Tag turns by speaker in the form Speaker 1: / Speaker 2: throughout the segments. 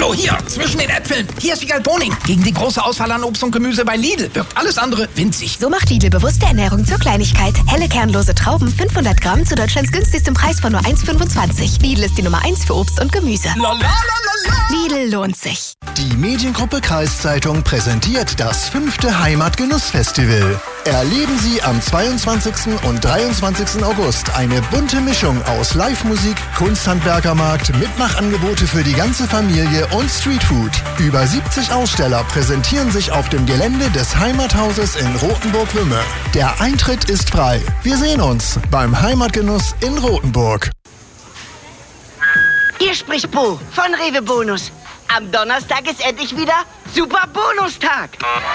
Speaker 1: Hallo, hier, zwischen den Äpfeln. Hier ist Wiegald Boning. Gegen die große Auswahl an Obst und Gemüse bei Lidl wirkt alles andere winzig.
Speaker 2: So macht Lidl bewusste Ernährung zur Kleinigkeit. Helle kernlose Trauben, 500 Gramm zu Deutschlands günstigstem Preis von nur 1,25. Lidl ist die Nummer 1 für Obst und Gemüse. Lidl lohnt sich.
Speaker 3: Die Mediengruppe Kreiszeitung präsentiert das 5. Heimatgenussfestival. Erleben Sie am 22. und 23. August eine bunte Mischung aus Live-Musik, Kunsthandwerkermarkt, Mitmachangebote für die ganze Familie und Streetfood. Über 70 Aussteller präsentieren sich auf dem Gelände des Heimathauses in Rothenburg-Wümme. Der Eintritt ist frei. Wir sehen uns beim Heimatgenuss in Rothenburg.
Speaker 4: Hier spricht Bo von Rewe Bonus. Am Donnerstag ist endlich wieder Super Bonustag.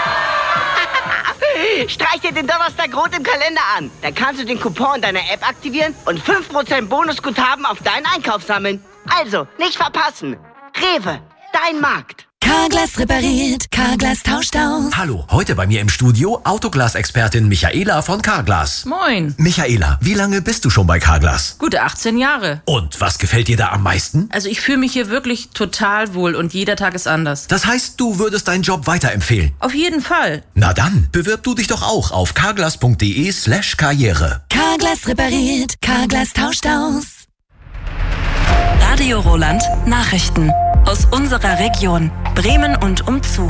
Speaker 4: Streich dir den Donnerstag rot im Kalender an. Dann kannst du den Coupon in deiner App aktivieren und 5% Bonusguthaben auf deinen Einkauf sammeln. Also, nicht verpassen. Rewe, dein Markt.
Speaker 2: Carglass repariert, Carglass tauscht aus.
Speaker 5: Hallo, heute bei mir im Studio Autoglas-Expertin Michaela von Carglass.
Speaker 6: Moin.
Speaker 5: Michaela, wie lange bist du schon bei Carglass?
Speaker 6: Gute 18 Jahre.
Speaker 5: Und was gefällt dir da am meisten?
Speaker 6: Also ich fühle mich hier wirklich total wohl und jeder Tag ist anders.
Speaker 5: Das heißt, du würdest deinen Job weiterempfehlen?
Speaker 6: Auf jeden Fall.
Speaker 5: Na dann, bewirb du dich doch auch auf carglass.de/karriere.
Speaker 2: Carglass repariert, Carglass tauscht aus.
Speaker 7: Radio Roland Nachrichten aus unserer Region Bremen und umzu.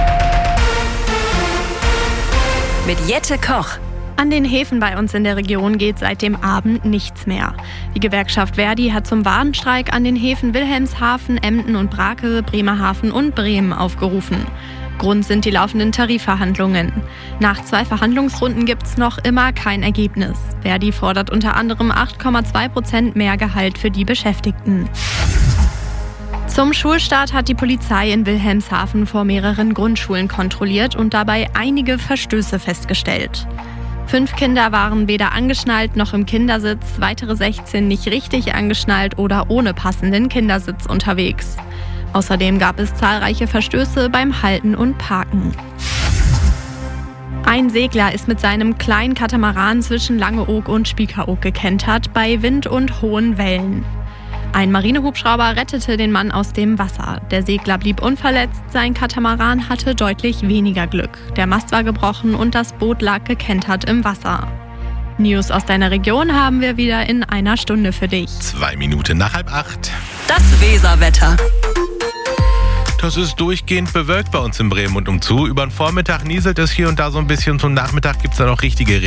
Speaker 7: Mit Jette Koch.
Speaker 8: An den Häfen bei uns in der Region geht seit dem Abend nichts mehr. Die Gewerkschaft Verdi hat zum Warnstreik an den Häfen Wilhelmshaven, Emden und Brake, Bremerhaven und Bremen aufgerufen. Grund sind die laufenden Tarifverhandlungen. Nach 2 Verhandlungsrunden gibt's noch immer kein Ergebnis. Verdi fordert unter anderem 8,2% mehr Gehalt für die Beschäftigten. Zum Schulstart hat die Polizei in Wilhelmshaven vor mehreren Grundschulen kontrolliert und dabei einige Verstöße festgestellt. 5 Kinder waren weder angeschnallt noch im Kindersitz, weitere 16 nicht richtig angeschnallt oder ohne passenden Kindersitz unterwegs. Außerdem gab es zahlreiche Verstöße beim Halten und Parken. Ein Segler ist mit seinem kleinen Katamaran zwischen Langeoog und Spiekeroog gekentert bei Wind und hohen Wellen. Ein Marinehubschrauber rettete den Mann aus dem Wasser. Der Segler blieb unverletzt, sein Katamaran hatte deutlich weniger Glück. Der Mast war gebrochen und das Boot lag gekentert im Wasser. News aus deiner Region haben wir wieder in einer Stunde für dich.
Speaker 9: 2 Minuten nach 7:30.
Speaker 7: Das Weserwetter.
Speaker 9: Das ist durchgehend bewölkt bei uns in Bremen und umzu. Über den Vormittag nieselt es hier und da so ein bisschen. Zum Nachmittag gibt es dann auch richtige